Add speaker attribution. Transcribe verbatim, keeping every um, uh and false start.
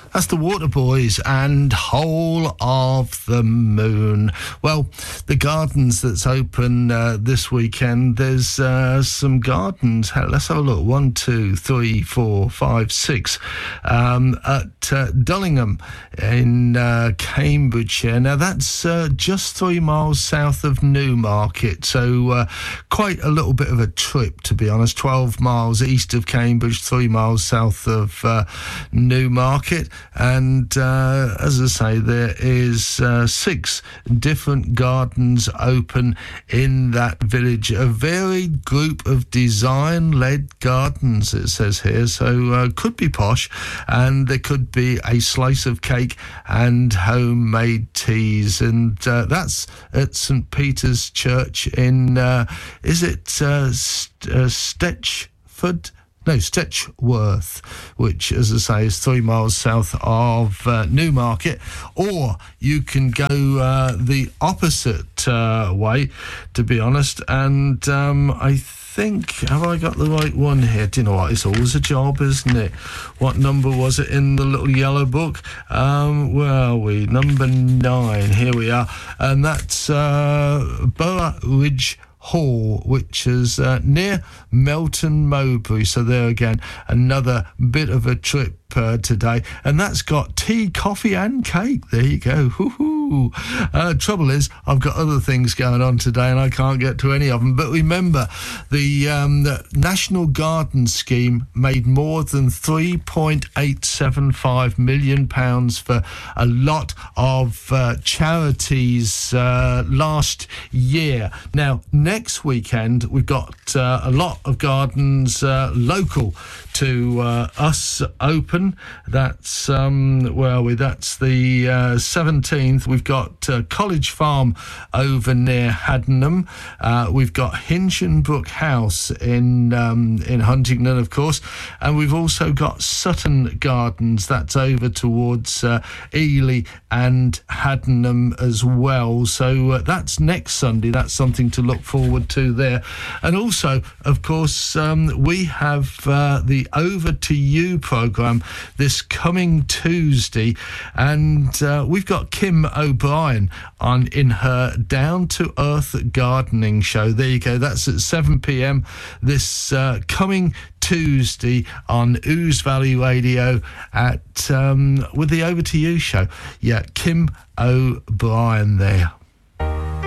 Speaker 1: That's the Waterboys and Whole of the Moon. Well, the gardens that's open uh, this weekend, there's uh, some gardens. Let's have a look. One, two, three, four, five, six. Um, at uh, Dullingham in uh, Cambridgeshire. Now, that's uh, just three miles south of Newmarket, so uh, quite a little bit of a trip, to be honest. twelve miles east of Cambridge, three miles south of uh, Newmarket. And uh, as I say, there is uh, six different gardens open in that village. A varied group of design-led gardens, it says here. So uh, could be posh, and there could be a slice of cake and homemade teas. And uh, that's at St Peter's Church in, uh, is it uh, St- uh, Stetchford? No, Stetchworth, which, as I say, is three miles south of uh, Newmarket. Or you can go uh, the opposite uh, way, to be honest. And um, I think, have I got the right one here? Do you know what? It's always a job, isn't it? What number was it in the little yellow book? Um, where are we? Number nine. Here we are. And that's uh, Borough Ridge Hall, which is uh, near Melton Mowbray. So there again, another bit of a trip uh, today, and that's got tea, coffee and cake. There you go. Hoo-hoo. Uh, trouble is, I've got other things going on today and I can't get to any of them. But remember, the, um, the National Garden Scheme made more than three point eight seven five million pounds for a lot of uh, charities uh, last year. Now, next weekend, we've got uh, a lot of gardens uh, local to uh, us open. That's, um, where are we? That's the uh, seventeenth. We've got uh, College Farm over near Haddenham. Uh, we've got Hinchinbrook House in um, in Huntingdon, of course. And we've also got Sutton Gardens. That's over towards uh, Ely and Haddenham as well. So uh, that's next Sunday. That's something to look forward to there. And also, of course, um, we have uh, the Over to You programme this coming Tuesday, and uh, we've got Kim O'Brien on in her Down to Earth gardening show. There you go. That's at seven p.m. this uh, coming Tuesday on Ouse Valley Radio at um, with the Over to You show. Yeah, Kim O'Brien there.